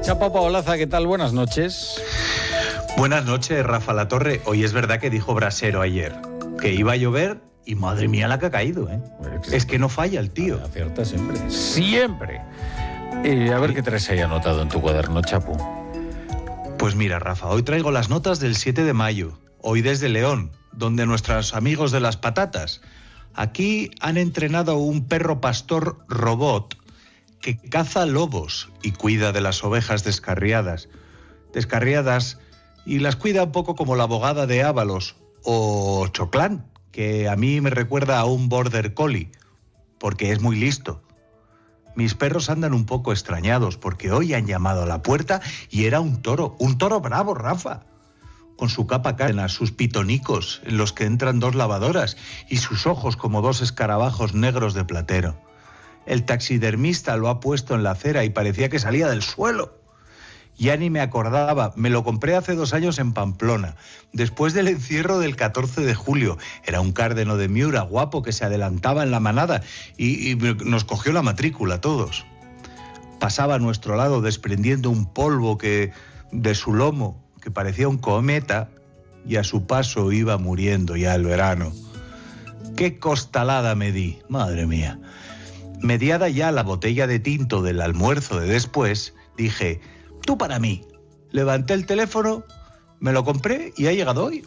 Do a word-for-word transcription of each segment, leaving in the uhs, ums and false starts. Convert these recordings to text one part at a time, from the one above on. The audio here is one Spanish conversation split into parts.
Chapo Paolaza, ¿qué tal? Buenas noches. Buenas noches, Rafa Latorre. Hoy es verdad que dijo Brasero ayer que iba a llover y madre mía la que ha caído, ¿eh? Es que no falla el tío. Acierta siempre. Siempre. Y a ver sí. Qué traes ahí anotado en tu cuaderno, Chapo. Pues mira, Rafa, hoy traigo las notas del siete de mayo. Hoy desde León, donde nuestros amigos de las patatas aquí han entrenado un perro pastor robot que caza lobos y cuida de las ovejas descarriadas. Descarriadas y las cuida un poco como la abogada de Ábalos o Choclán, que a mí me recuerda a un border collie, porque es muy listo. Mis perros andan un poco extrañados porque hoy han llamado a la puerta y era un toro, un toro bravo, Rafa, con su capa cadena, sus pitonicos en los que entran dos lavadoras y sus ojos como dos escarabajos negros de platero. El taxidermista lo ha puesto en la acera y parecía que salía del suelo. Ya ni me acordaba, me lo compré hace dos años en Pamplona, después del encierro del catorce de julio. Era un cárdeno de Miura, guapo, que se adelantaba en la manada y, y nos cogió la matrícula a todos. Pasaba a nuestro lado desprendiendo un polvo que, de su lomo que parecía un cometa y a su paso iba muriendo ya el verano. ¡Qué costalada me di! Madre mía. Mediada ya la botella de tinto del almuerzo de después, dije... Tú para mí. Levanté el teléfono, me lo compré y ha llegado hoy.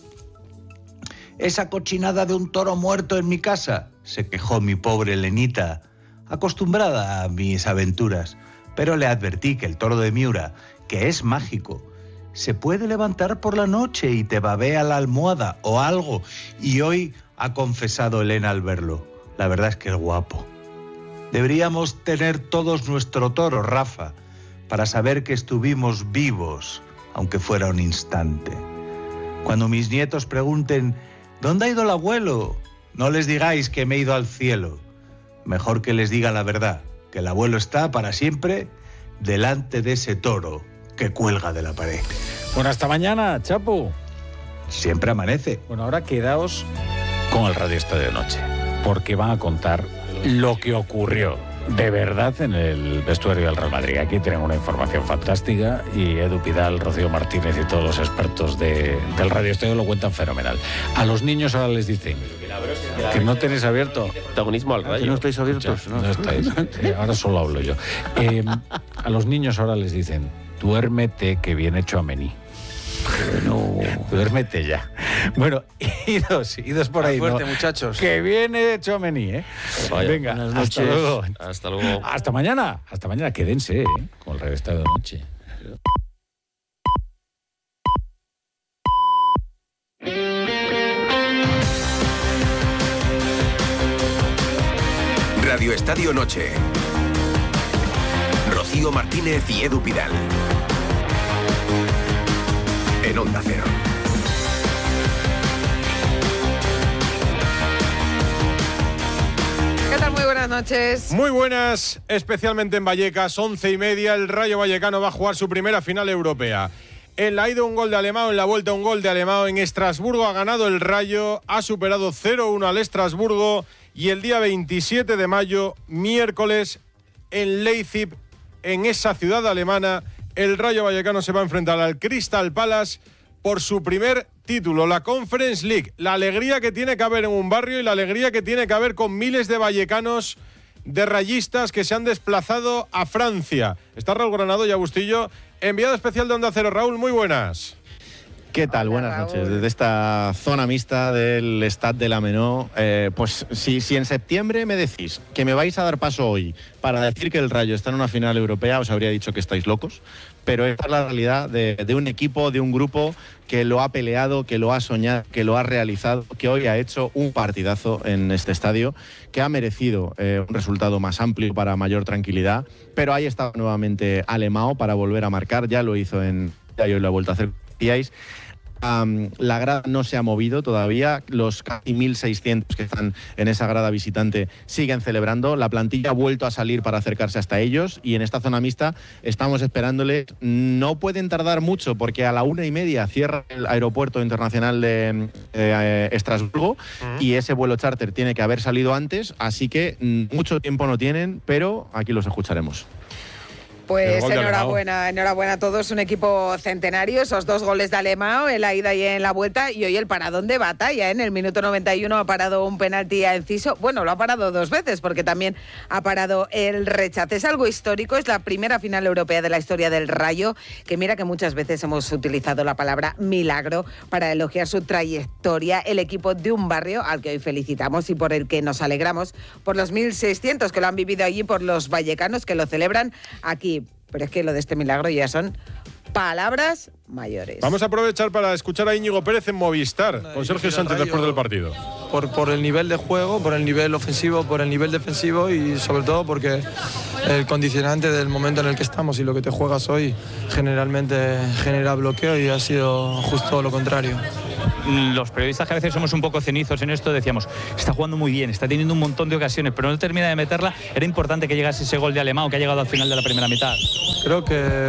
Esa cochinada de un toro muerto en mi casa, se quejó mi pobre Lenita, acostumbrada a mis aventuras. Pero le advertí que el toro de Miura, que es mágico, se puede levantar por la noche y te babea la almohada o algo. Y hoy ha confesado Elena al verlo. La verdad es que es guapo. Deberíamos tener todos nuestro toro, Rafa, para saber que estuvimos vivos, aunque fuera un instante. Cuando mis nietos pregunten, ¿dónde ha ido el abuelo? No les digáis que me he ido al cielo. Mejor que les diga la verdad, que el abuelo está para siempre delante de ese toro que cuelga de la pared. Bueno, hasta mañana, Chapo. Siempre amanece. Bueno, ahora quedaos con el Radio Estadio de Noche, porque van a contar lo que ocurrió de verdad en el vestuario del Real Madrid. Aquí tienen una información fantástica y Edu Pidal, Rocío Martínez y todos los expertos de, del Radio Estadio lo cuentan fenomenal. A los niños ahora les dicen que no tenéis abierto protagonismo al Rayo. Que no estáis abiertos. No, no estáis. Eh, ahora solo hablo yo. Eh, a los niños ahora les dicen, duérmete que viene Tchouaméni. No, duérmete ya. Bueno, idos, idos por ahí. Fuerte, ¿no? muchachos. Que viene Tchouaméni, ¿eh? Vaya. Venga, hasta luego. Hasta luego. Hasta mañana. Hasta mañana. Quédense, ¿eh? Con el Radio Estadio de Noche. Radio Estadio Noche. Rocío Martínez y Edu Pidal. En Onda Cero. ¿Qué tal? Muy buenas noches. Muy buenas, especialmente en Vallecas, once y media, el Rayo Vallecano va a jugar su primera final europea. En la ida un gol de Alemão, en la vuelta un gol de Alemão. En Estrasburgo ha ganado el Rayo, ha superado cero uno al Estrasburgo y el día veintisiete de mayo, miércoles, en Leipzig, en esa ciudad alemana, el Rayo Vallecano se va a enfrentar al Crystal Palace por su primer título, la Conference League. La alegría que tiene que haber en un barrio y la alegría que tiene que haber con miles de vallecanos, de rayistas que se han desplazado a Francia. Está Raúl Granado y Agustillo, enviado especial de Onda Cero. Raúl, muy buenas. ¿Qué tal? Hola, Buenas Raúl. noches. Desde esta zona mixta del Stade de la Menó, eh, pues si, si en septiembre me decís que me vais a dar paso hoy para decir que el Rayo está en una final europea, os habría dicho que estáis locos, pero esta es la realidad de, de un equipo, de un grupo que lo ha peleado, que lo ha soñado, que lo ha realizado, que hoy ha hecho un partidazo en este estadio, que ha merecido eh, un resultado más amplio para mayor tranquilidad, pero ahí está nuevamente Alemão para volver a marcar, ya lo hizo en... ya yo lo he vuelto a hacer. Um, la grada no se ha movido todavía, los casi mil seiscientos que están en esa grada visitante siguen celebrando, la plantilla ha vuelto a salir para acercarse hasta ellos y en esta zona mixta estamos esperándoles. No pueden tardar mucho porque a la una y media cierra el aeropuerto internacional de eh, Estrasburgo uh-huh. y ese vuelo charter tiene que haber salido antes, así que mucho tiempo no tienen, pero aquí los escucharemos. Pues enhorabuena, enhorabuena a todos, un equipo centenario, esos dos goles de Alemão en la ida y en la vuelta, y hoy el paradón de batalla, ¿eh? En el minuto noventa y uno ha parado un penalti a Enciso, bueno, lo ha parado dos veces porque también ha parado el rechace. Es algo histórico, es la primera final europea de la historia del Rayo, que mira que muchas veces hemos utilizado la palabra milagro para elogiar su trayectoria, el equipo de un barrio al que hoy felicitamos y por el que nos alegramos, por los mil seiscientos que lo han vivido allí, por los vallecanos que lo celebran aquí. Pero es que lo de este milagro ya son palabras mayores. Vamos a aprovechar para escuchar a Íñigo Pérez en Movistar, con Sergio Sánchez después del partido. Por, por el nivel de juego, por el nivel ofensivo, por el nivel defensivo y sobre todo porque el condicionante del momento en el que estamos y lo que te juegas hoy generalmente genera bloqueo y ha sido justo lo contrario. Los periodistas que a veces somos un poco cenizos en esto, decíamos, está jugando muy bien, está teniendo un montón de ocasiones, pero no termina de meterla. Era importante que llegase ese gol de Alemão que ha llegado al final de la primera mitad. Creo que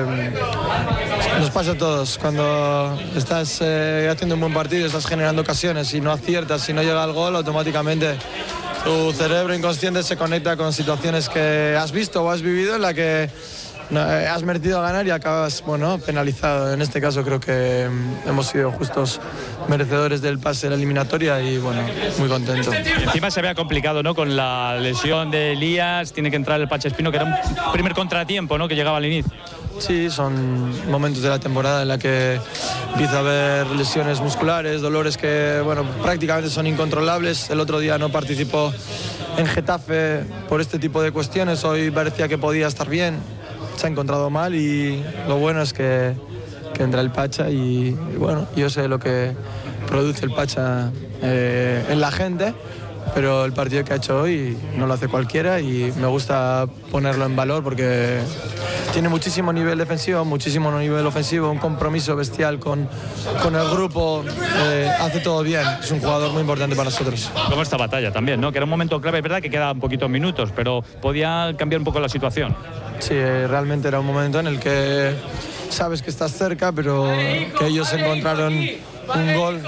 nos pasa a todos. Cuando estás eh, haciendo un buen partido, estás generando ocasiones y no aciertas, si no llega el gol, automáticamente tu cerebro inconsciente se conecta con situaciones que has visto o has vivido en la que no, eh, has merecido ganar y acabas, bueno, penalizado. En este caso creo que mm, hemos sido justos merecedores del pase de la eliminatoria y, bueno, muy contento. Encima se había complicado, ¿no? Con la lesión de Elías, tiene que entrar el Pache Espino, que era un primer contratiempo, ¿no? Que llegaba al inicio. Sí, son momentos de la temporada en la que empieza a haber lesiones musculares, dolores que, bueno, prácticamente son incontrolables. El otro día no participó en Getafe por este tipo de cuestiones. Hoy parecía que podía estar bien. Se ha encontrado mal y lo bueno es que, que entra el Pacha y, y bueno, yo sé lo que produce el Pacha eh, en la gente, pero el partido que ha hecho hoy no lo hace cualquiera y me gusta ponerlo en valor porque tiene muchísimo nivel defensivo, muchísimo nivel ofensivo, un compromiso bestial con, con el grupo, eh, hace todo bien, es un jugador muy importante para nosotros. Como esta batalla también, ¿no? Que era un momento clave, es verdad que quedaban poquitos minutos, pero podía cambiar un poco la situación. Sí, realmente era un momento en el que sabes que estás cerca, pero que ellos encontraron un gol.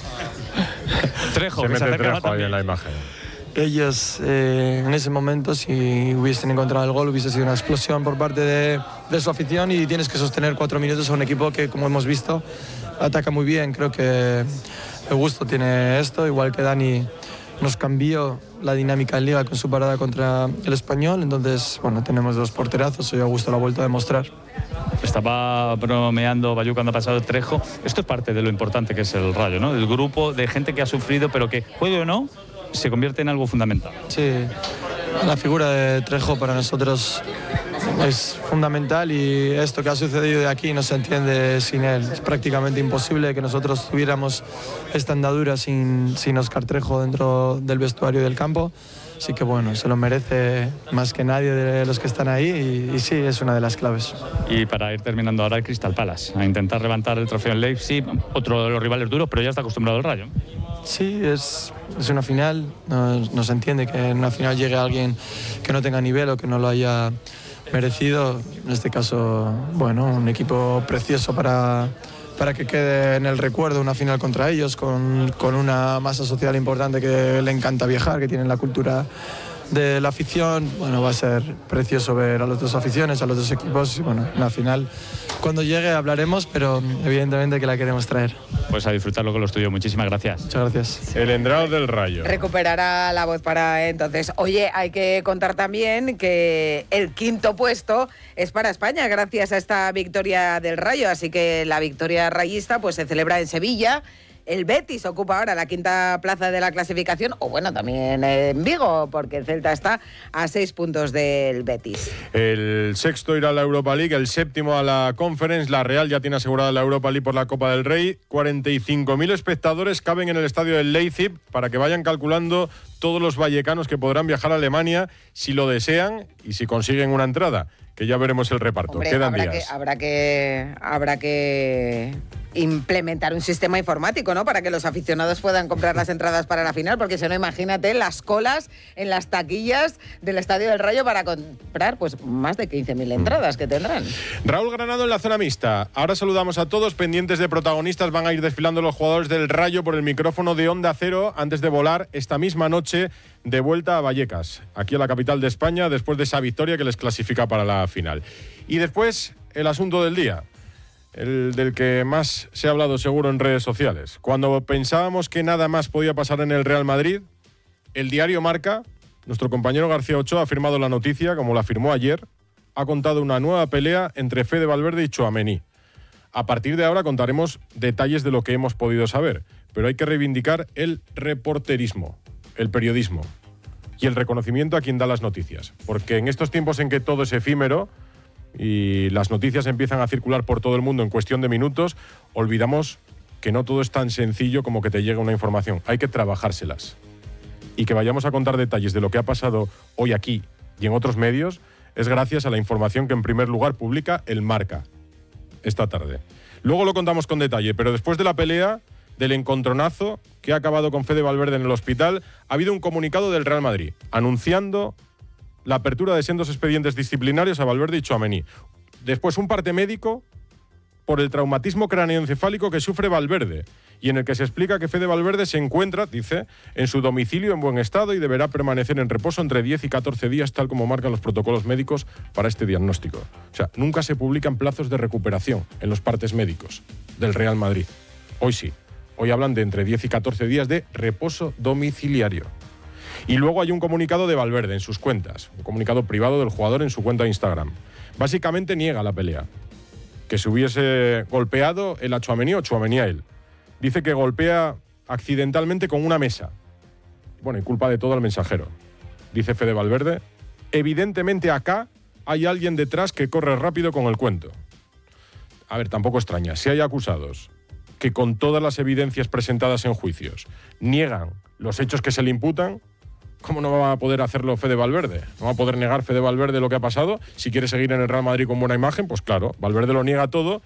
Trejo, se mete Trejo ahí en la imagen. Ellos eh, en ese momento, si hubiesen encontrado el gol, hubiese sido una explosión por parte de, de su afición y tienes que sostener cuatro minutos a un equipo que, como hemos visto, ataca muy bien. Creo que el gusto tiene esto, igual que Dani nos cambió la dinámica en Liga con su parada contra el Español, entonces, bueno, tenemos dos porterazos, hoy Augusto lo ha vuelto a demostrar. Estaba bromeando Bayú cuando ha pasado el Trejo. Esto es parte de lo importante que es el Rayo, ¿no? El grupo de gente que ha sufrido, pero que, juegue o no, se convierte en algo fundamental. Sí, la figura de Trejo para nosotros es fundamental y esto que ha sucedido de aquí no se entiende sin él. Es prácticamente imposible que nosotros tuviéramos esta andadura sin, sin Óscar Trejo dentro del vestuario y del campo. Así que bueno, se lo merece más que nadie de los que están ahí y, y sí, es una de las claves. Y para ir terminando ahora el Crystal Palace, a intentar levantar el trofeo en Leipzig, otro de los rivales duros, pero ya está acostumbrado el Rayo. Sí, es, es una final, no, no se entiende que en una final llegue alguien que no tenga nivel o que no lo haya merecido. En este caso, bueno, un equipo precioso para, para que quede en el recuerdo una final contra ellos, con, con una masa social importante que le encanta viajar, que tienen la cultura de la afición. Bueno, va a ser precioso ver a las dos aficiones, a los dos equipos y bueno, en la final cuando llegue hablaremos, pero evidentemente que la queremos traer. Pues a disfrutarlo con los tuyos, muchísimas gracias. Muchas gracias. El entrado del Rayo. Recuperará la voz para entonces. Oye, hay que contar también que el quinto puesto es para España gracias a esta victoria del Rayo, así que la victoria rayista pues se celebra en Sevilla. El Betis ocupa ahora la quinta plaza de la clasificación, o bueno, también en Vigo, porque el Celta está a seis puntos del Betis. El sexto irá a la Europa League, el séptimo a la Conference. La Real ya tiene asegurada la Europa League por la Copa del Rey. cuarenta y cinco mil espectadores caben en el estadio del Leipzig para que vayan calculando todos los vallecanos que podrán viajar a Alemania si lo desean y si consiguen una entrada, que ya veremos el reparto. Hombre, Quedan habrá días. Que, habrá que habrá que implementar un sistema informático, ¿no? Para que los aficionados puedan comprar las entradas para la final, porque si no, imagínate las colas en las taquillas del Estadio del Rayo para comprar pues más de quince mil entradas que tendrán. Raúl Granado en la zona mixta. Ahora saludamos a todos, pendientes de protagonistas. Van a ir desfilando los jugadores del Rayo por el micrófono de Onda Cero antes de volar esta misma noche de vuelta a Vallecas, aquí a la capital de España, después de esa victoria que les clasifica para la la final. Y después, el asunto del día, el del que más se ha hablado seguro en redes sociales. Cuando pensábamos que nada más podía pasar en el Real Madrid, el diario Marca, nuestro compañero García Ochoa ha firmado la noticia, como la firmó ayer, ha contado una nueva pelea entre Fede Valverde y Tchouaméni. A partir de ahora contaremos detalles de lo que hemos podido saber, pero hay que reivindicar el reporterismo, el periodismo y el reconocimiento a quien da las noticias. Porque en estos tiempos en que todo es efímero y las noticias empiezan a circular por todo el mundo en cuestión de minutos, olvidamos que no todo es tan sencillo como que te llegue una información. Hay que trabajárselas. Y que vayamos a contar detalles de lo que ha pasado hoy aquí y en otros medios es gracias a la información que en primer lugar publica el Marca esta tarde. Luego lo contamos con detalle, pero después de la pelea, del encontronazo que ha acabado con Fede Valverde en el hospital, ha habido un comunicado del Real Madrid anunciando la apertura de sendos expedientes disciplinarios a Valverde y Tchouaméni. Después un parte médico por el traumatismo cráneoencefálico que sufre Valverde y en el que se explica que Fede Valverde se encuentra, dice, en su domicilio en buen estado y deberá permanecer en reposo entre diez y catorce días, tal como marcan los protocolos médicos para este diagnóstico. O sea, nunca se publican plazos de recuperación en los partes médicos del Real Madrid. Hoy sí. Hoy hablan de entre diez y catorce días de reposo domiciliario. Y luego hay un comunicado de Valverde en sus cuentas, un comunicado privado del jugador en su cuenta de Instagram. Básicamente niega la pelea, que se hubiese golpeado el a Tchouaméni o Tchouaméni a él. Dice que golpea accidentalmente con una mesa. Bueno, y culpa de todo al mensajero. Dice Fede Valverde, evidentemente acá hay alguien detrás que corre rápido con el cuento. A ver, tampoco extraña, si hay acusados que con todas las evidencias presentadas en juicios niegan los hechos que se le imputan, ¿cómo no va a poder hacerlo Fede Valverde? ¿No va a poder negar Fede Valverde lo que ha pasado? Si quiere seguir en el Real Madrid con buena imagen, pues claro, Valverde lo niega todo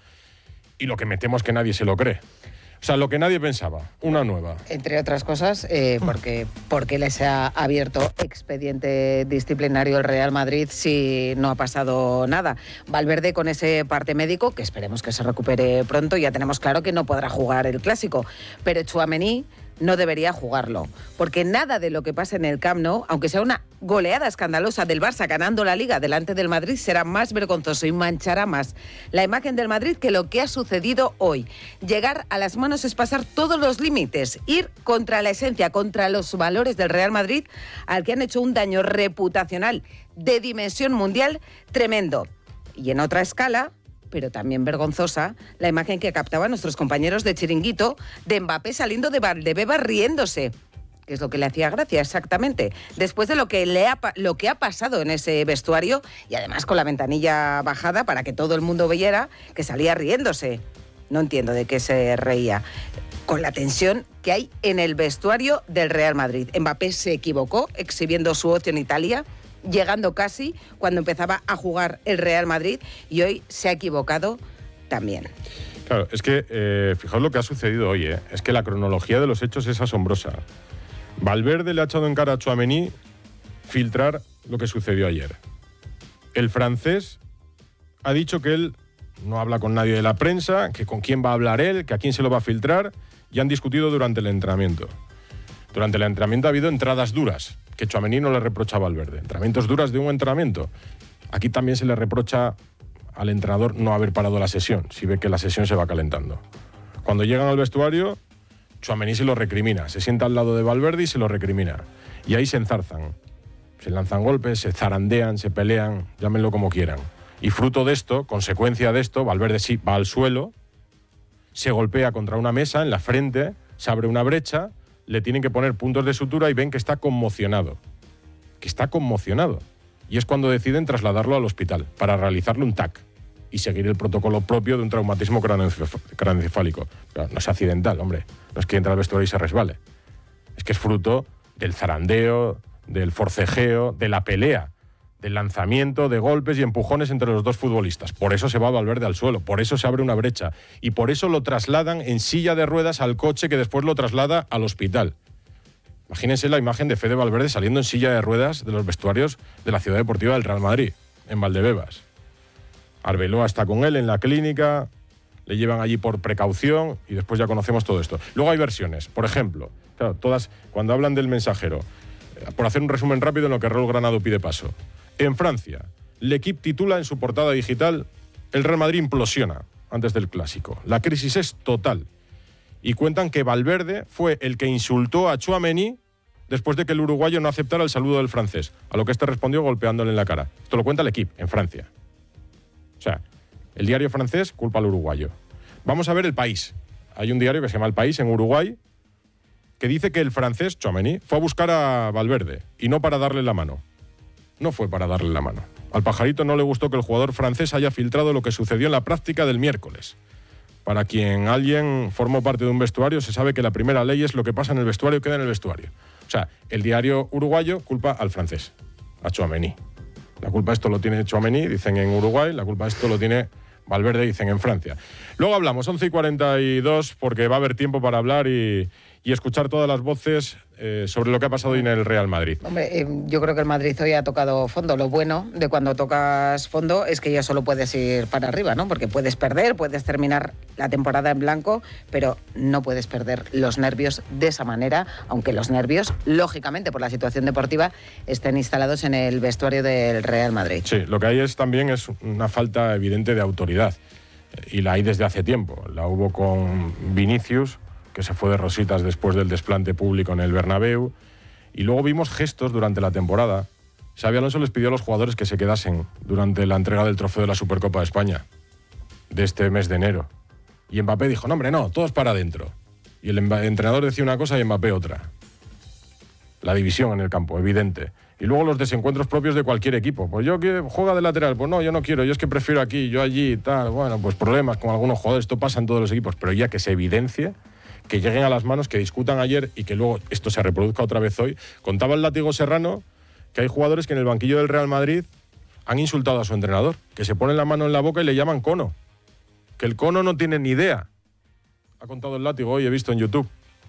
y lo que me temo es que nadie se lo cree. O sea, lo que nadie pensaba, una nueva. Entre otras cosas, eh, porque, porque les ha abierto expediente disciplinario el Real Madrid si no ha pasado nada. Valverde con ese parte médico, que esperemos que se recupere pronto, ya tenemos claro que no podrá jugar el Clásico. Pero Tchouaméni no debería jugarlo, porque nada de lo que pasa en el Camp Nou, aunque sea una goleada escandalosa del Barça ganando la Liga delante del Madrid, será más vergonzoso y manchará más la imagen del Madrid que lo que ha sucedido hoy. Llegar a las manos es pasar todos los límites, ir contra la esencia, contra los valores del Real Madrid, al que han hecho un daño reputacional de dimensión mundial tremendo. Y en otra escala, pero también vergonzosa, la imagen que captaban nuestros compañeros de Chiringuito de Mbappé saliendo de Valdebebas riéndose, que es lo que le hacía gracia exactamente, después de lo que, le ha, lo que ha pasado en ese vestuario y además con la ventanilla bajada para que todo el mundo viera que salía riéndose. No entiendo de qué se reía. Con la tensión que hay en el vestuario del Real Madrid. Mbappé se equivocó exhibiendo su ocio en Italia, llegando casi cuando empezaba a jugar el Real Madrid, y hoy se ha equivocado también. Claro, es que eh, fijaos lo que ha sucedido hoy, ¿eh? Es que la cronología de los hechos es asombrosa. Valverde le ha echado en cara a Tchouaméni filtrar lo que sucedió ayer. El francés ha dicho que él no habla con nadie de la prensa, que con quién va a hablar él, que a quién se lo va a filtrar, y han discutido durante el entrenamiento. Durante el entrenamiento ha habido entradas duras, que Tchouaméni no le reprocha a Valverde. Entrenamientos duras de un entrenamiento. Aquí también se le reprocha al entrenador no haber parado la sesión, si ve que la sesión se va calentando. Cuando llegan al vestuario, Tchouaméni se lo recrimina. Se sienta al lado de Valverde y se lo recrimina. Y ahí se enzarzan. Se lanzan golpes, se zarandean, se pelean, llámenlo como quieran. Y fruto de esto, consecuencia de esto, Valverde sí va al suelo, se golpea contra una mesa en la frente, se abre una brecha, le tienen que poner puntos de sutura y ven que está conmocionado. Que está conmocionado. Y es cuando deciden trasladarlo al hospital para realizarle un T A C y seguir el protocolo propio de un traumatismo craneoencefálico. Pero no es accidental, hombre. No es que entra al vestuario y se resbale. Es que es fruto del zarandeo, del forcejeo, de la pelea, del lanzamiento de golpes y empujones entre los dos futbolistas. Por eso se va Valverde al suelo, por eso se abre una brecha y por eso lo trasladan en silla de ruedas al coche que después lo traslada al hospital. Imagínense la imagen de Fede Valverde saliendo en silla de ruedas de los vestuarios de la Ciudad Deportiva del Real Madrid, en Valdebebas. Arbeloa está con él en la clínica, le llevan allí por precaución y después ya conocemos todo esto. Luego hay versiones, por ejemplo, claro, todas, cuando hablan del mensajero, por hacer un resumen rápido en lo que Raúl Granado pide paso. En Francia, L'Equipe titula en su portada digital: el Real Madrid implosiona antes del Clásico. La crisis es total. Y cuentan que Valverde fue el que insultó a Tchouaméni después de que el uruguayo no aceptara el saludo del francés, a lo que este respondió golpeándole en la cara. Esto lo cuenta L'Equipe, en Francia. O sea, el diario francés culpa al uruguayo. Vamos a ver El País. Hay un diario que se llama El País en Uruguay que dice que el francés, Tchouaméni, fue a buscar a Valverde y no para darle la mano. No fue para darle la mano. Al pajarito no le gustó que el jugador francés haya filtrado lo que sucedió en la práctica del miércoles. Para quien alguien formó parte de un vestuario, se sabe que la primera ley es lo que pasa en el vestuario queda en el vestuario. O sea, el diario uruguayo culpa al francés, a Tchouaméni. La culpa de esto lo tiene Tchouaméni, dicen en Uruguay, la culpa de esto lo tiene Valverde, dicen en Francia. Luego hablamos, once y cuarenta y dos, porque va a haber tiempo para hablar y, y escuchar todas las voces eh, sobre lo que ha pasado hoy en el Real Madrid. Hombre, eh, yo creo que el Madrid hoy ha tocado fondo. Lo bueno de cuando tocas fondo es que ya solo puedes ir para arriba, ¿no? Porque puedes perder, puedes terminar la temporada en blanco, pero no puedes perder los nervios de esa manera, aunque los nervios, lógicamente, por la situación deportiva, estén instalados en el vestuario del Real Madrid. Sí, lo que hay es también es una falta evidente de autoridad. Y la hay desde hace tiempo. La hubo con Vinicius, que se fue de rositas después del desplante público en el Bernabéu. Y luego vimos gestos durante la temporada. Xabi Alonso les pidió a los jugadores que se quedasen durante la entrega del trofeo de la Supercopa de España de este mes de enero. Y Mbappé dijo, no, hombre, no, todos para adentro. Y el entrenador decía una cosa y Mbappé otra. La división en el campo, evidente. Y luego los desencuentros propios de cualquier equipo. Pues yo que juega de lateral, pues no, yo no quiero, yo es que prefiero aquí, yo allí y tal. Bueno, pues problemas con algunos jugadores, esto pasa en todos los equipos, pero ya que se evidencie, que lleguen a las manos, que discutan ayer y que luego esto se reproduzca otra vez hoy. Contaba el Látigo Serrano que hay jugadores que en el banquillo del Real Madrid han insultado a su entrenador, que se ponen la mano en la boca y le llaman cono. Que el cono no tiene ni idea. Ha contado el Látigo hoy, he visto en YouTube.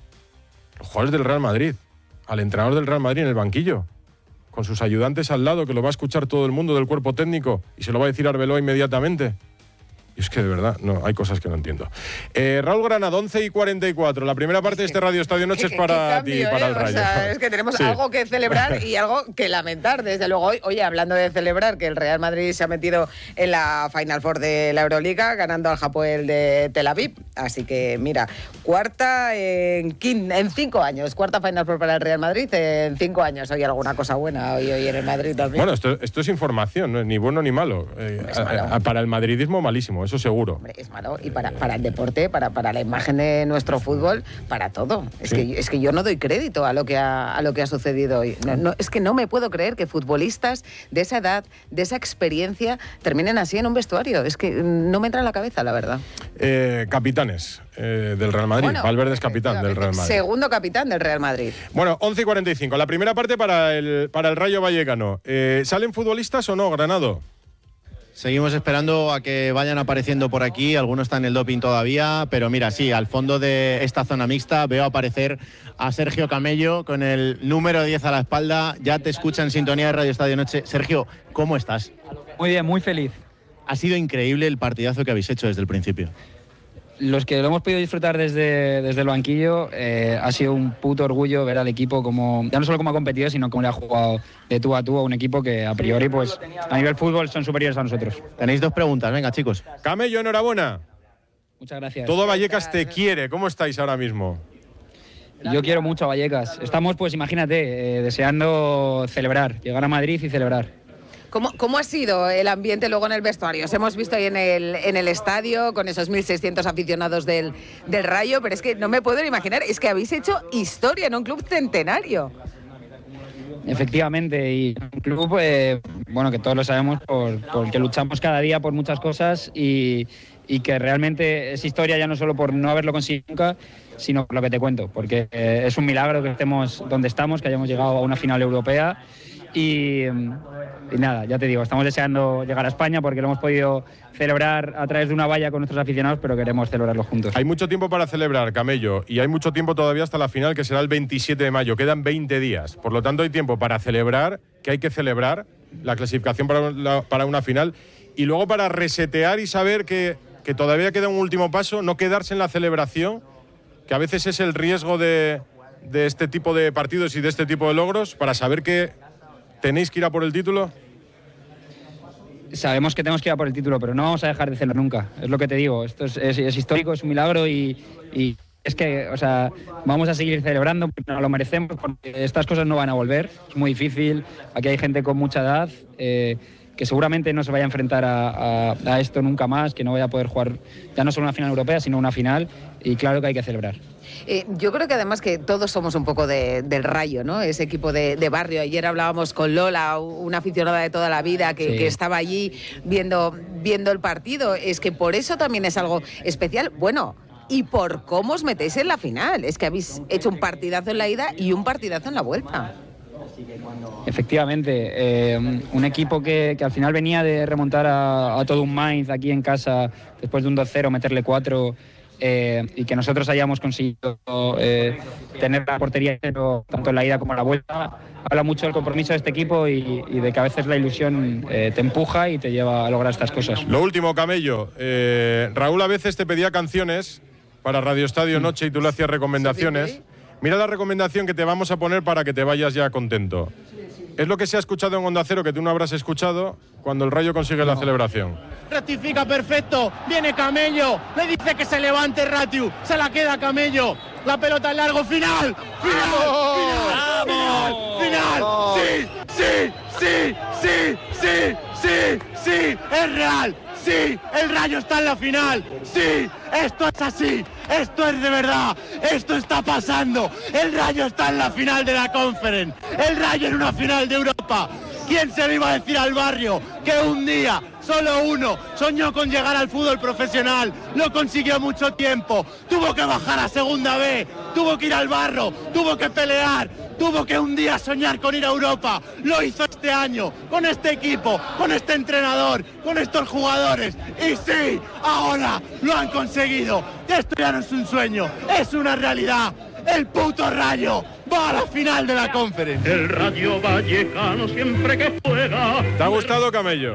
Los jugadores del Real Madrid, al entrenador del Real Madrid en el banquillo, con sus ayudantes al lado, que lo va a escuchar todo el mundo del cuerpo técnico y se lo va a decir Arbeloa inmediatamente. Y es que de verdad, no, hay cosas que no entiendo. Eh, Raúl Granado, once y cuarenta y cuatro. La primera parte de este Radio Estadio Noche es para cambio, ti y para eh? el Rayo. O sea, es que tenemos sí. algo que celebrar y algo que lamentar. Desde luego, hoy, oye, hablando de celebrar, que el Real Madrid se ha metido en la Final Four de la Euroliga, ganando al Hapoel de Tel Aviv. Así que, mira, cuarta en, quin, en cinco años. Cuarta Final Four para el Real Madrid en cinco años. Hoy alguna cosa buena, hoy, hoy en el Madrid también. Bueno, esto, esto es información, ¿no? Ni bueno ni malo. Eh, a, a, para el madridismo, malísimo, eso seguro. Hombre, es malo. Y para, para el deporte, para, para la imagen de nuestro fútbol, para todo. Es, sí. que, es que yo no doy crédito a lo que ha, a lo que ha sucedido hoy. No, no, es que no me puedo creer que futbolistas de esa edad, de esa experiencia, terminen así en un vestuario. Es que no me entra en la cabeza, la verdad. Eh, capitanes eh, del Real Madrid. Bueno, Valverde es capitán del Real Madrid. Segundo capitán del Real Madrid. Bueno, once y cuarenta y cinco. La primera parte para el, para el Rayo Vallecano. Eh, ¿Salen futbolistas o no, Granado? Seguimos esperando a que vayan apareciendo por aquí, algunos están en el doping todavía, pero mira, sí, al fondo de esta zona mixta veo aparecer a Sergio Camello con el número diez a la espalda, ya te escucha en sintonía de Radio Estadio Noche. Sergio, ¿cómo estás? Muy bien, muy feliz. Ha sido increíble el partidazo que habéis hecho desde el principio. Los que lo hemos podido disfrutar desde, desde el banquillo, eh, ha sido un puto orgullo ver al equipo como, ya no solo como ha competido, sino como le ha jugado de tú a tú a un equipo que a priori, pues a nivel fútbol son superiores a nosotros. Tenéis dos preguntas, venga chicos. Camello, enhorabuena. Muchas gracias. Todo Vallecas te quiere, ¿cómo estáis ahora mismo? Yo quiero mucho a Vallecas. Estamos, pues imagínate, eh, deseando celebrar, llegar a Madrid y celebrar. ¿Cómo, ¿Cómo ha sido el ambiente luego en el vestuario? Os hemos visto ahí en el, en el estadio con esos mil seiscientos aficionados del, del Rayo, pero es que no me puedo imaginar, es que habéis hecho historia en un club centenario. Efectivamente, y un club, eh, bueno, que todos lo sabemos, por, porque luchamos cada día por muchas cosas y, y que realmente es historia ya no solo por no haberlo conseguido nunca, sino por lo que te cuento, porque eh, es un milagro que estemos donde estamos, que hayamos llegado a una final europea. Y, y nada, ya te digo, estamos deseando llegar a España porque lo hemos podido celebrar a través de una valla con nuestros aficionados, pero queremos celebrarlo juntos. Hay mucho tiempo para celebrar, Camello, y hay mucho tiempo todavía hasta la final, que será el veintisiete de mayo. Quedan veinte días. Por lo tanto, hay tiempo para celebrar, que hay que celebrar la clasificación para, la, para una final, y luego para resetear y saber que, que todavía queda un último paso, no quedarse en la celebración, que a veces es el riesgo de, de este tipo de partidos y de este tipo de logros, para saber que ¿tenéis que ir a por el título? sabemos que tenemos que ir a por el título, pero no vamos a dejar de celebrar nunca. Es lo que te digo. Esto es, es, es histórico, es un milagro y, y es que, o sea, vamos a seguir celebrando, porque nos lo merecemos, porque estas cosas no van a volver. Es muy difícil. Aquí hay gente con mucha edad eh, que seguramente no se vaya a enfrentar a, a, a esto nunca más, que no vaya a poder jugar ya no solo una final europea, sino una final. Y claro que hay que celebrar. Eh, yo creo que además que todos somos un poco de, del Rayo, ¿no? Ese equipo de, de barrio. Ayer hablábamos con Lola, una aficionada de toda la vida que, sí. que estaba allí viendo, viendo el partido. Es que por eso también es algo especial. Bueno, y por cómo os metéis en la final. Es que habéis hecho un partidazo en la ida y un partidazo en la vuelta. Efectivamente, eh, un equipo que, que al final venía de remontar a, a todo un Mainz aquí en casa, después de un dos cero, meterle cuatro... Eh, y que nosotros hayamos conseguido eh, tener la portería tanto en la ida como en la vuelta, habla mucho del compromiso de este equipo y, y de que a veces la ilusión eh, te empuja y te lleva a lograr estas cosas. Lo último, Camello, eh, Raúl a veces te pedía canciones para Radio Estadio mm. Noche y tú le hacías recomendaciones. Mira la recomendación que te vamos a poner para que te vayas ya contento. Es lo que se ha escuchado en Onda Cero, que tú no habrás escuchado cuando el Rayo consigue no. la celebración. Rectifica perfecto, viene Camello, le dice que se levante Ratiu, se la queda Camello, la pelota en largo, final, final, final, final, final, sí, sí, sí, sí, sí, sí, sí, es real, sí, el Rayo está en la final, sí, esto es así, esto es de verdad, esto está pasando, el Rayo está en la final de la Conference, el Rayo en una final de Europa. ¿Quién se le iba a decir al barrio que un día, solo uno, soñó con llegar al fútbol profesional? Lo consiguió mucho tiempo, tuvo que bajar a segunda B, tuvo que ir al barro, tuvo que pelear, tuvo que un día soñar con ir a Europa. Lo hizo este año, con este equipo, con este entrenador, con estos jugadores. Y sí, ahora lo han conseguido. Esto ya no es un sueño, es una realidad. El puto Rayo va a la final de la Conference. El Rayo Vallecano siempre que juega. ¿Te ha gustado, Camello?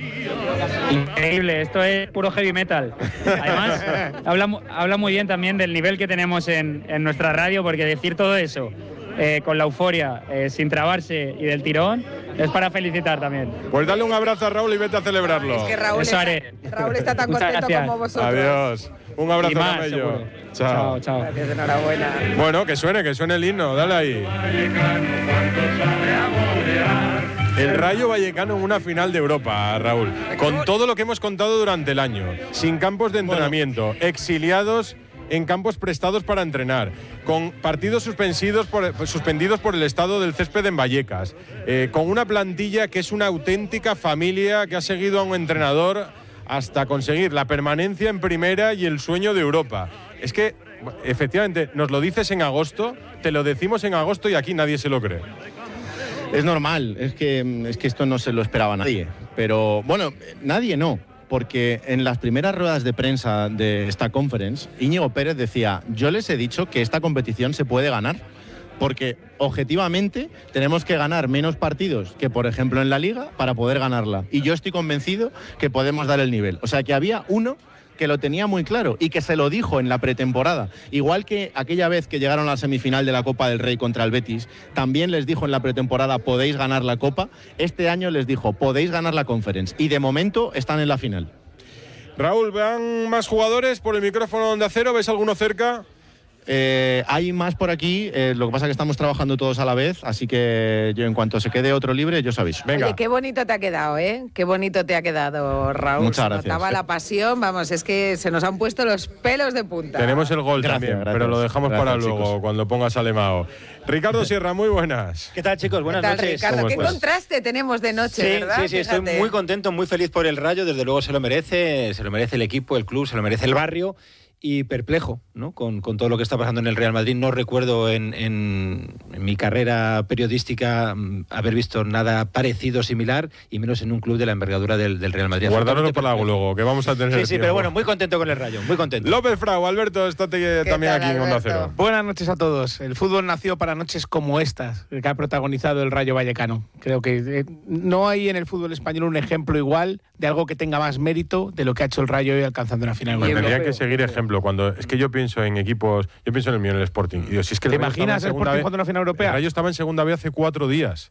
Increíble, esto es puro heavy metal. Además, habla, habla muy bien también del nivel que tenemos en, en nuestra radio, porque decir todo eso eh, con la euforia, eh, sin trabarse y del tirón, es para felicitar también. Pues dale un abrazo a Raúl y vete a celebrarlo. Es que Raúl, eso está, haré. Raúl está tan Muchas contento gracias. como vosotros. Adiós. Un abrazo, y más, Camello. seguro. Chao. Chao, chao. Gracias, enhorabuena. Bueno, que suene, que suene el himno, dale ahí. El Rayo Vallecano en una final de Europa, Raúl. Con todo lo que hemos contado durante el año. Sin campos de entrenamiento, exiliados en campos prestados para entrenar, con partidos suspendidos por, suspendidos por el estado del césped en Vallecas, eh, con una plantilla que es una auténtica familia que ha seguido a un entrenador hasta conseguir la permanencia en primera y el sueño de Europa. Es que, efectivamente, nos lo dices en agosto, te lo decimos en agosto y aquí nadie se lo cree. Es normal, es que, es que esto no se lo esperaba nadie. Pero, bueno, nadie no, porque en las primeras ruedas de prensa de esta conference, Íñigo Pérez decía, yo les he dicho que esta competición se puede ganar, porque objetivamente tenemos que ganar menos partidos que, por ejemplo, en la Liga para poder ganarla. Y yo estoy convencido que podemos dar el nivel. O sea, que había uno que lo tenía muy claro y que se lo dijo en la pretemporada. Igual que aquella vez que llegaron a la semifinal de la Copa del Rey contra el Betis, también les dijo en la pretemporada, podéis ganar la Copa. Este año les dijo, podéis ganar la Conference. Y de momento están en la final. Raúl, ¿vean más jugadores por el micrófono de Onda Cero? ¿Ves alguno cerca? Eh, hay más por aquí, eh, lo que pasa es que estamos trabajando todos a la vez, así que yo en cuanto se quede otro libre, yo os aviso. Venga. Oye, qué bonito te ha quedado, ¿eh? Qué bonito te ha quedado, Raúl. Muchas gracias. Se notaba la pasión, vamos, es que se nos han puesto los pelos de punta. Tenemos el gol Gracias, también, gracias. pero lo dejamos Gracias, para luego, chicos. cuando pongas Alemao. Ricardo Sierra, muy buenas. ¿Qué tal, chicos? Buenas ¿Qué tal, noches. Ricardo? ¿Cómo Qué estás? contraste tenemos de noche, Sí, ¿verdad? sí, sí, estoy Fíjate. muy contento, muy feliz por el Rayo, desde luego se lo merece, se lo merece el equipo, el club, se lo merece el barrio. Y perplejo, ¿no? Con, con todo lo que está pasando en el Real Madrid. No recuerdo en, en, en mi carrera periodística mm, haber visto nada parecido, similar, y menos en un club de la envergadura del, del Real Madrid. Guardároslo para luego, que vamos a tener Sí, sí, tiempo. pero bueno, muy contento con el Rayo, muy contento. López Frau, Alberto, estate también tal, aquí en Onda Alberto? Cero. Buenas noches a todos. El fútbol nació para noches como estas, que ha protagonizado el Rayo Vallecano. Creo que eh, no hay en el fútbol español un ejemplo igual de algo que tenga más mérito de lo que ha hecho el Rayo hoy alcanzando una final. Pues europeo. tendría que seguir ejemplo. Cuando es que yo pienso en equipos, yo pienso en el mío, en el Sporting. Y digo, si es que el ¿Te Rayo estaba imaginas en el segunda Sporting B- jugando una final El europea? Rayo estaba en segunda B hace cuatro días.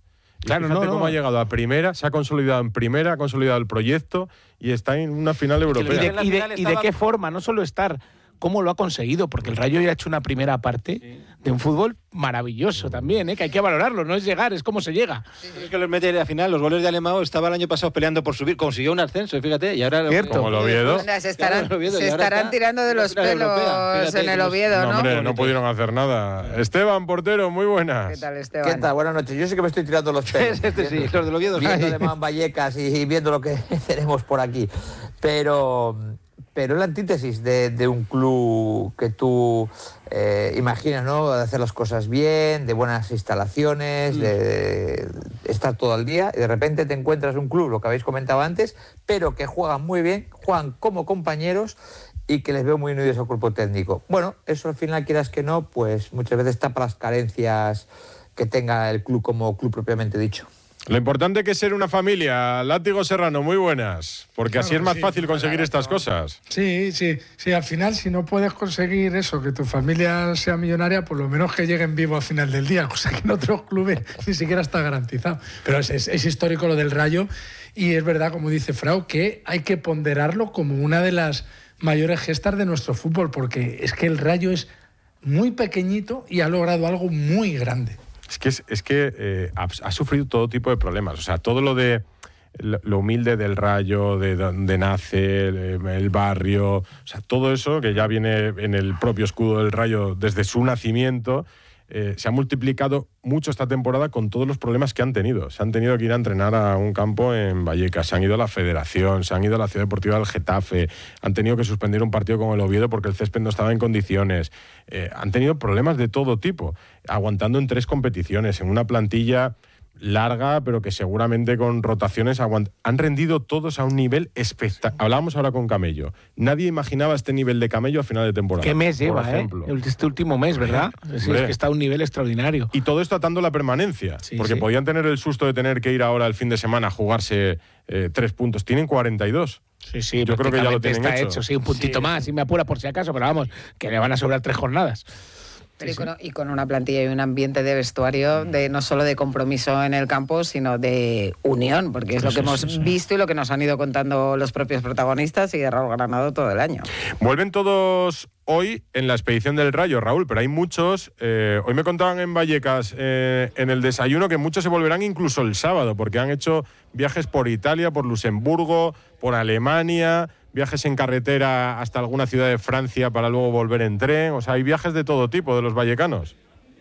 Claro, fíjate no, cómo no. ha llegado a primera, se ha consolidado en primera, ha consolidado el proyecto y está en una final europea. ¿Y de, y de, y de qué forma? No solo estar, cómo lo ha conseguido, porque el Rayo ya ha hecho una primera parte sí. de un fútbol maravilloso también, ¿eh? Que hay que valorarlo, no es llegar, es cómo se llega. Sí, es que los mete a la final, los goles de Alemão estaba el año pasado peleando por subir, consiguió un ascenso, fíjate, y ahora... Cierto. Como el Oviedo. Bueno, se estarán, Oviedo, se estarán tirando de los pelos europea, fíjate, en el Oviedo, ¿no? No, hombre, no pudieron hacer nada. Esteban, portero, muy buenas. ¿Qué tal, Esteban? ¿Qué tal? Buenas noches. Yo sé que me estoy tirando los pelos. este sí, los del Oviedo. Viendo Alemán, Vallecas y viendo lo que tenemos por aquí. Pero... Pero es la antítesis de, de un club que tú eh, imaginas, ¿no? De hacer las cosas bien, de buenas instalaciones, mm. de, de estar todo el día, y de repente te encuentras un club, lo que habéis comentado antes, pero que juegan muy bien, juegan como compañeros y que les veo muy unidos al cuerpo técnico. Bueno, eso al final, quieras que no, pues muchas veces tapa las carencias que tenga el club como club propiamente dicho. Lo importante que es ser una familia. Látigo Serrano, muy buenas, porque claro, así es más sí, fácil conseguir estas cosas. Sí, sí, sí, al final si no puedes conseguir eso, que tu familia sea millonaria, por lo menos que lleguen vivos al final del día, cosa que en otros clubes ni siquiera está garantizado. Pero es, es, es histórico lo del Rayo y es verdad, como dice Frau, que hay que ponderarlo como una de las mayores gestas de nuestro fútbol, porque es que el Rayo es muy pequeño y ha logrado algo muy grande. Es que, es, es que eh, ha, ha sufrido todo tipo de problemas. O sea, todo lo de lo, lo humilde del Rayo, de donde nace, el, el barrio, o sea, todo eso que ya viene en el propio escudo del Rayo desde su nacimiento, eh, se ha multiplicado mucho esta temporada con todos los problemas que han tenido. Se han tenido que ir a entrenar a un campo en Vallecas, se han ido a la Federación, se han ido a la Ciudad Deportiva del Getafe, han tenido que suspender un partido con el Oviedo porque el césped no estaba en condiciones. Eh, han tenido problemas de todo tipo, aguantando en tres competiciones, en una plantilla larga, pero que seguramente con rotaciones aguant- han rendido todos a un nivel espectacular. Hablábamos ahora con Camello. Nadie imaginaba este nivel de Camello a final de temporada. ¿Qué mes lleva, eh? Este último mes, ¿verdad? Sí, es que está a un nivel extraordinario. Y todo esto atando la permanencia, sí, porque sí. podían tener el susto de tener que ir ahora el fin de semana a jugarse eh, tres puntos. Tienen cuarenta y dos. Sí, sí, yo creo que ya lo tienen está hecho. hecho. Sí, un puntito sí. más, si me apura por si acaso, pero vamos, que le van a sobrar tres jornadas. Pero sí, y, con, y con una plantilla y un ambiente de vestuario de no solo de compromiso en el campo, sino de unión, porque es lo que hemos sí, sí. visto y lo que nos han ido contando los propios protagonistas y de Raúl Granado todo el año. Vuelven todos hoy en la expedición del Rayo, Raúl, pero hay muchos. Eh, hoy me contaban en Vallecas, eh, en el desayuno, que muchos se volverán incluso el sábado, porque han hecho viajes por Italia, por Luxemburgo, por Alemania, viajes en carretera hasta alguna ciudad de Francia para luego volver en tren. O sea, hay viajes de todo tipo de los vallecanos.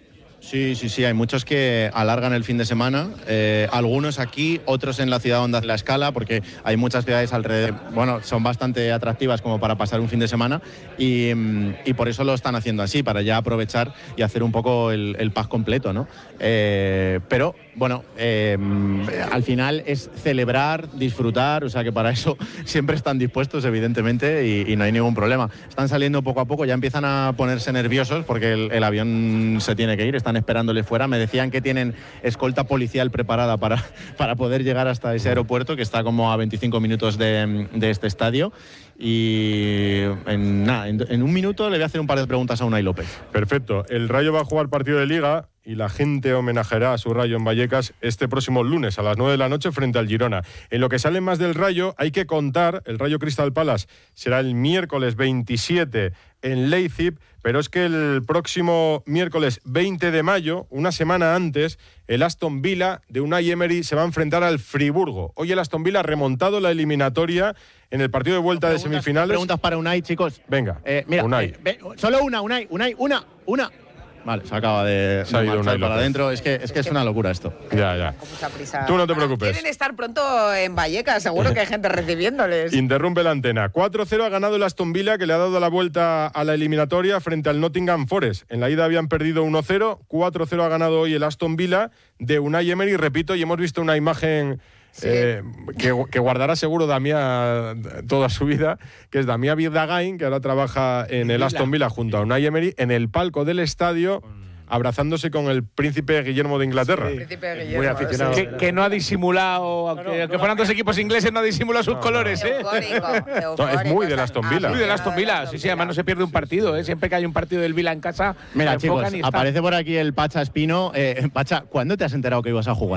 Sí, sí, sí, hay muchos que alargan el fin de semana, eh, algunos aquí, otros en la ciudad donde hace la escala, porque hay muchas ciudades alrededor, bueno, son bastante atractivas como para pasar un fin de semana y, y por eso lo están haciendo así, para ya aprovechar y hacer un poco el, el pack completo, ¿no? Eh, pero, bueno, eh, al final es celebrar, disfrutar, o sea que para eso siempre están dispuestos, evidentemente, y, y no hay ningún problema. Están saliendo poco a poco, ya empiezan a ponerse nerviosos porque el, el avión se tiene que ir, están esperándole fuera. Me decían que tienen escolta policial preparada para, para poder llegar hasta ese aeropuerto, que está como a veinticinco minutos de, de este estadio. Y en, nada, en, en un minuto le voy a hacer un par de preguntas a Unai López. Perfecto. El Rayo va a jugar partido de Liga y la gente homenajeará a su Rayo en Vallecas este próximo lunes a las nueve de la noche frente al Girona. En lo que sale más del Rayo, hay que contar, el Rayo Crystal Palace será el miércoles veintisiete en Leipzig, pero es que el próximo miércoles veinte de mayo, una semana antes, el Aston Villa de Unai Emery se va a enfrentar al Friburgo. Hoy el Aston Villa ha remontado la eliminatoria en el partido de vuelta de semifinales. Preguntas para Unai, chicos. Venga, eh, mira, Unai. Eh, ve, solo una, Unai, Unai, una, una. Vale, se acaba de, se de marchar para adentro. Es que, es que es una locura esto. Ya, ya. Con mucha prisa. Tú no te preocupes. Quieren estar pronto en Vallecas, seguro que hay gente recibiéndoles. Interrumpe la antena. cuatro cero ha ganado el Aston Villa, que le ha dado la vuelta a la eliminatoria frente al Nottingham Forest. En la ida habían perdido uno cero. cuatro cero ha ganado hoy el Aston Villa de Unai Emery. Repito, y hemos visto una imagen... Sí. Eh, que, que guardará seguro Damià toda su vida, que es Damià Birdagain, que ahora trabaja en el Aston Villa junto a Unai Emery, en el palco del estadio, abrazándose con el príncipe Guillermo de Inglaterra. Sí. Príncipe Guillermo, Muy aficionado. Que, que no ha disimulado, aunque, no, no, aunque fueran dos equipos ingleses, no ha disimulado sus no, colores. no. ¿eh? Eufórico, no, es muy de Aston Villa. Muy de Aston Villa, sí, sí, además no se pierde un partido. ¿eh? Siempre que hay un partido del Villa en casa, Mira, chicos, y aparece por aquí el Pacha Espino. Eh, Pacha, ¿cuándo te has enterado que ibas a jugar?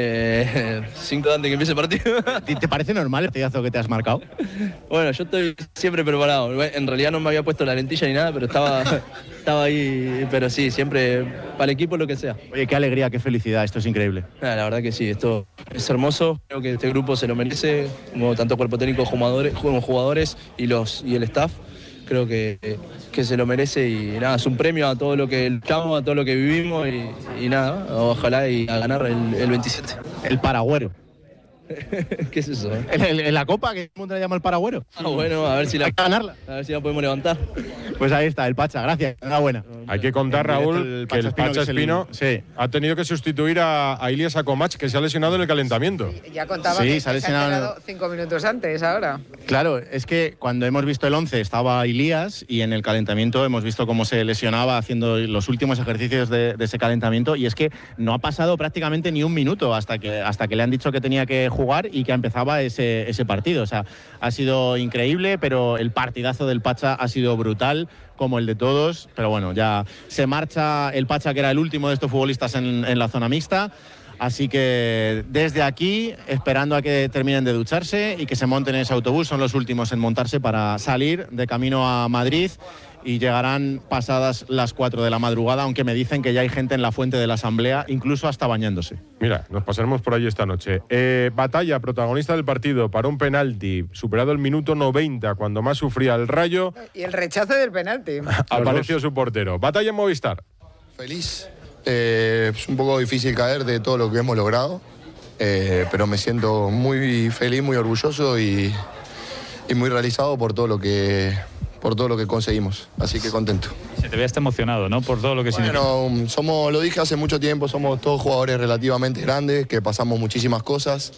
Eh, cinco antes que empiece el partido. ¿Te, ¿Te parece normal el partidazo que te has marcado? Bueno, yo estoy siempre preparado. En realidad no me había puesto la lentilla ni nada, pero estaba, estaba ahí. Pero sí, siempre para el equipo lo que sea. Oye, qué alegría, qué felicidad. Esto es increíble. Ah, la verdad que sí, esto es hermoso. Creo que este grupo se lo merece, como tanto cuerpo técnico como jugadores, como jugadores y, los, y el staff. Creo que, que se lo merece y nada, es un premio a todo lo que luchamos, a todo lo que vivimos y, y nada, ojalá y a ganar el, el veintisiete. El Paragüero. ¿Qué es eso? Eh? ¿En, en, en la copa que el mundo le llama el Paragüero? Ah, bueno, a ver si la, hay que ganarla. A ver si la podemos levantar. Pues ahí está, el Pacha, gracias, enhorabuena. Hay que contar, Raúl, el que el Pacha Espino, el... sí. ha tenido que sustituir a, a Ilias Akomach, que se ha lesionado en el calentamiento. Ya contaba sí, que se ha lesionado cinco minutos antes ahora. Claro, es que cuando hemos visto el once estaba Ilias y en el calentamiento hemos visto cómo se lesionaba haciendo los últimos ejercicios de, de ese calentamiento y es que no ha pasado prácticamente ni un minuto hasta que, hasta que le han dicho que tenía que jugar y que empezaba ese, ese partido. O sea, ha sido increíble, pero el partidazo del Pacha ha sido brutal, como el de todos. Pero bueno, ya se marcha el Pacha, que era el último de estos futbolistas en, en la zona mixta. Así que desde aquí, esperando a que terminen de ducharse y que se monten en ese autobús, son los últimos en montarse para salir de camino a Madrid y llegarán pasadas las cuatro de la madrugada, aunque me dicen que ya hay gente en la fuente de la Asamblea, incluso hasta bañándose. Mira, nos pasaremos por allí esta noche. Eh, Batalla, protagonista del partido, para un penalti, superado el minuto noventa, cuando más sufría el Rayo. Y el rechazo del penalti. Apareció su portero. Batalla en Movistar. Feliz. Eh, es un poco difícil caer de todo lo que hemos logrado, eh, pero me siento muy feliz, muy orgulloso y, y muy realizado por todo lo que por todo lo que conseguimos, así que contento. Se te ve hasta emocionado, ¿no? Por todo lo que bueno, significa. Somos, lo dije hace mucho tiempo, somos todos jugadores relativamente grandes, que pasamos muchísimas cosas,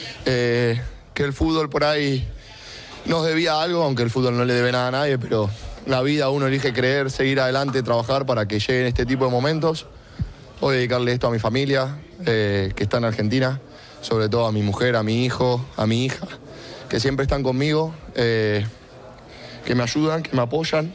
eh, que el fútbol por ahí nos debía algo, aunque el fútbol no le debe nada a nadie, pero la vida uno elige creer, seguir adelante, trabajar para que lleguen este tipo de momentos. Voy a dedicarle esto a mi familia, eh, que está en Argentina, sobre todo a mi mujer, a mi hijo, a mi hija, que siempre están conmigo, eh, que me ayudan, que me apoyan,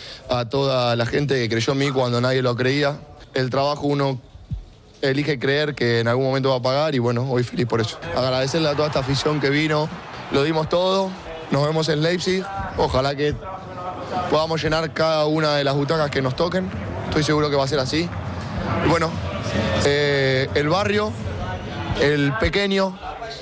a toda la gente que creyó en mí cuando nadie lo creía. El trabajo uno elige creer que en algún momento va a pagar y bueno, hoy feliz por eso. Agradecerle a toda esta afición que vino, lo dimos todo, nos vemos en Leipzig, ojalá que podamos llenar cada una de las butacas que nos toquen, estoy seguro que va a ser así. Bueno, eh, el barrio, el pequeño,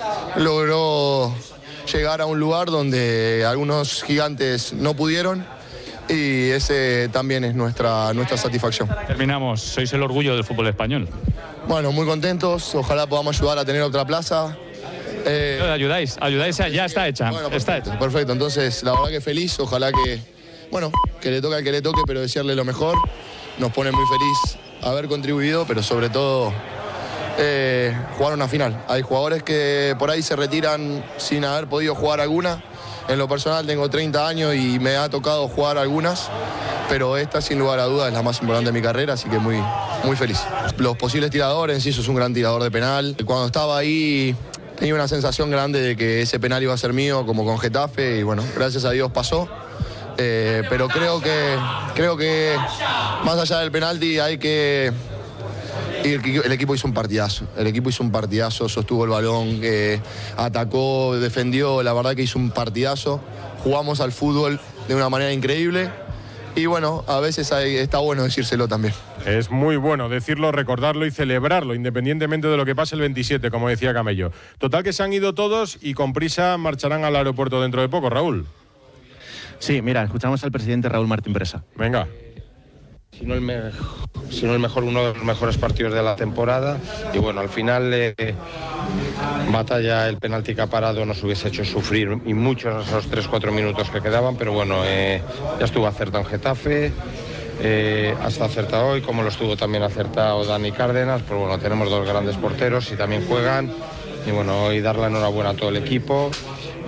logró llegar a un lugar donde algunos gigantes no pudieron y ese también es nuestra, nuestra satisfacción. Terminamos, sois el orgullo del fútbol español. Bueno, muy contentos, ojalá podamos ayudar a tener otra plaza. Eh, ayudáis, ayudáis, ya está hecha. Bueno, está perfecto, hecha. perfecto, entonces la verdad que feliz, ojalá que, bueno, que le toque al que le toque, pero desearle lo mejor. Nos pone muy feliz haber contribuido, pero sobre todo eh, jugar una final. Hay jugadores que por ahí se retiran sin haber podido jugar alguna. En lo personal tengo treinta años y me ha tocado jugar algunas, pero esta sin lugar a dudas es la más importante de mi carrera, así que muy, muy feliz. Los posibles tiradores, sí, sos un gran tirador de penal. Cuando estaba ahí tenía una sensación grande de que ese penal iba a ser mío, como con Getafe, y bueno, gracias a Dios pasó. Eh, pero creo que, creo que más allá del penalti hay que... Y el, el equipo hizo un partidazo, el equipo hizo un partidazo, sostuvo el balón, eh, atacó, defendió, la verdad que hizo un partidazo. Jugamos al fútbol de una manera increíble y bueno, a veces hay, está bueno decírselo también. Es muy bueno decirlo, recordarlo y celebrarlo, independientemente de lo que pase el veintisiete, como decía Camello. Total que se han ido todos y con prisa marcharán al aeropuerto dentro de poco, Raúl. Sí, mira, escuchamos al presidente Raúl Martín Presa. Venga. Si no, el me, si no el mejor, uno de los mejores partidos de la temporada. Y bueno, al final eh, Batalla, el penalti que ha parado nos hubiese hecho sufrir y muchos esos tres cuatro minutos que quedaban, pero bueno, eh, ya estuvo acertado en Getafe, eh, hasta acertado hoy, como lo estuvo también acertado Dani Cárdenas. Pues bueno, tenemos dos grandes porteros y también juegan. Y bueno, hoy dar la enhorabuena a todo el equipo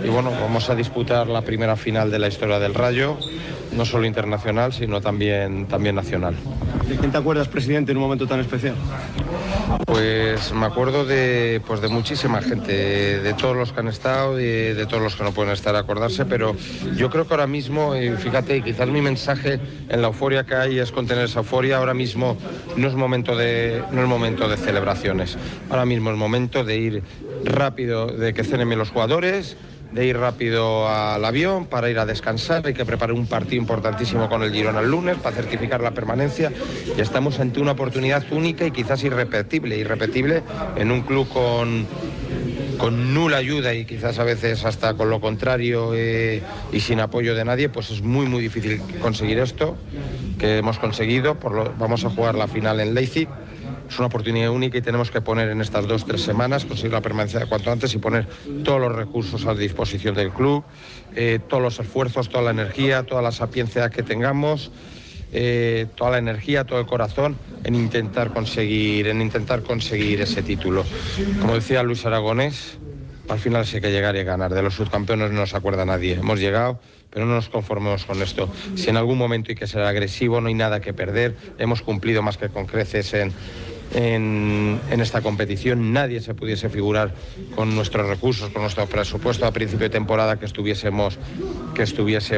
y bueno, vamos a disputar la primera final de la historia del Rayo, no solo internacional, sino también, también nacional. ¿De quién te acuerdas, presidente, en un momento tan especial? Pues me acuerdo de, pues de muchísima gente, de, de todos los que han estado y de, de todos los que no pueden estar a acordarse, pero yo creo que ahora mismo, y fíjate, quizás mi mensaje en la euforia que hay es contener esa euforia. Ahora mismo no es momento de, no es momento de celebraciones, ahora mismo es momento de ir rápido, de que cenen los jugadores, de ir rápido al avión para ir a descansar. Hay que preparar un partido importantísimo con el Girona el lunes para certificar la permanencia, y estamos ante una oportunidad única y quizás irrepetible, irrepetible en un club con, con nula ayuda y quizás a veces hasta con lo contrario eh, y sin apoyo de nadie. Pues es muy muy difícil conseguir esto que hemos conseguido. Por lo, vamos a jugar la final en Leipzig. Es una oportunidad única y tenemos que poner en estas dos, tres semanas, conseguir la permanencia cuanto antes y poner todos los recursos a disposición del club, eh, todos los esfuerzos, toda la energía, toda la sapiencia que tengamos, eh, toda la energía, todo el corazón en intentar conseguir, en intentar conseguir ese título. Como decía Luis Aragonés, al final sí hay que llegar y ganar. De los subcampeones no se acuerda nadie. Hemos llegado, pero no nos conformemos con esto. Si en algún momento hay que ser agresivo, no hay nada que perder. Hemos cumplido más que con creces en... En, en esta competición. Nadie se pudiese figurar con nuestros recursos, con nuestro presupuesto a principio de temporada que estuviésemos que estuviese